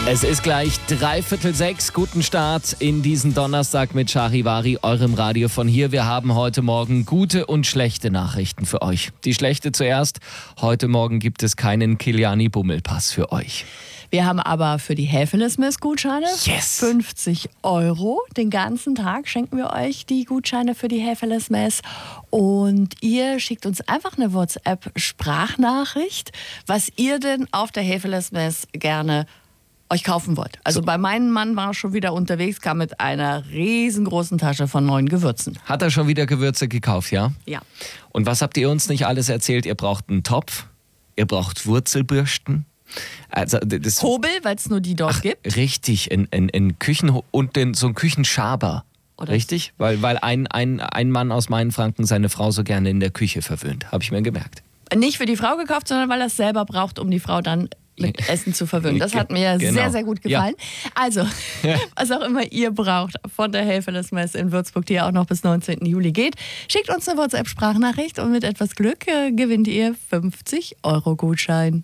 Es ist gleich 5:45. Guten Start in diesen Donnerstag mit Charivari, eurem Radio von hier. Wir haben heute Morgen gute und schlechte Nachrichten für euch. Die schlechte zuerst. Heute Morgen gibt es keinen Kiliani-Bummelpass für euch. Wir haben aber für die Häfeles-Mess-Gutscheine 50 €. Den ganzen Tag schenken wir euch die Gutscheine für die Häfeles-Mess. Und ihr schickt uns einfach eine WhatsApp-Sprachnachricht, was ihr denn auf der Häfeles-Mess gerne euch kaufen wollt. Also bei meinem Mann war er schon wieder unterwegs, kam mit einer riesengroßen Tasche von neuen Gewürzen. Hat er schon wieder Gewürze gekauft, ja? Ja. Und was habt ihr uns nicht alles erzählt? Ihr braucht einen Topf, ihr braucht Wurzelbürsten. Also das Hobel, weil es nur die dort gibt. Richtig, in Küchen und so ein Küchenschaber. Oder richtig? Weil ein Mann aus Mainfranken seine Frau so gerne in der Küche verwöhnt. Habe ich mir gemerkt. Nicht für die Frau gekauft, sondern weil er es selber braucht, um die Frau dann mit Essen zu verwöhnen. Das hat mir sehr, sehr gut gefallen. Ja. Also, was auch immer ihr braucht von der Häfeles-Mess in Würzburg, die ja auch noch bis 19. Juli geht, schickt uns eine WhatsApp-Sprachnachricht und mit etwas Glück gewinnt ihr 50 € Gutschein.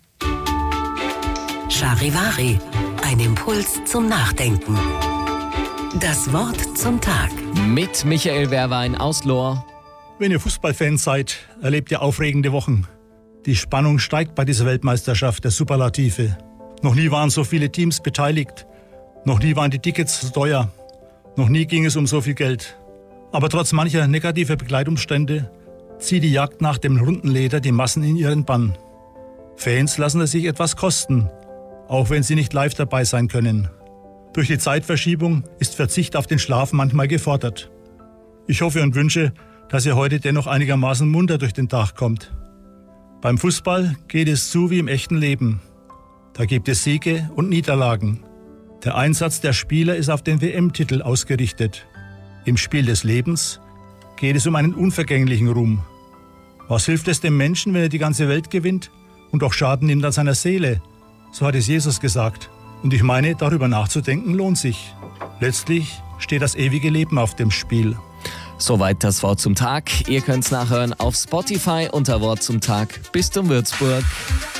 Charivari, ein Impuls zum Nachdenken. Das Wort zum Tag. Mit Michael Wehrwein aus Lohr. Wenn ihr Fußballfans seid, erlebt ihr aufregende Wochen. Die Spannung steigt bei dieser Weltmeisterschaft der Superlative. Noch nie waren so viele Teams beteiligt. Noch nie waren die Tickets so teuer. Noch nie ging es um so viel Geld. Aber trotz mancher negativer Begleitumstände zieht die Jagd nach dem runden Leder die Massen in ihren Bann. Fans lassen es sich etwas kosten, auch wenn sie nicht live dabei sein können. Durch die Zeitverschiebung ist Verzicht auf den Schlaf manchmal gefordert. Ich hoffe und wünsche, dass ihr heute dennoch einigermaßen munter durch den Tag kommt. Beim Fußball geht es zu wie im echten Leben. Da gibt es Siege und Niederlagen. Der Einsatz der Spieler ist auf den WM-Titel ausgerichtet. Im Spiel des Lebens geht es um einen unvergänglichen Ruhm. Was hilft es dem Menschen, wenn er die ganze Welt gewinnt und auch Schaden nimmt an seiner Seele? So hat es Jesus gesagt. Und ich meine, darüber nachzudenken lohnt sich. Letztlich steht das ewige Leben auf dem Spiel. Soweit das Wort zum Tag. Ihr könnt es nachhören auf Spotify unter Wort zum Tag. Bis zum Würzburg.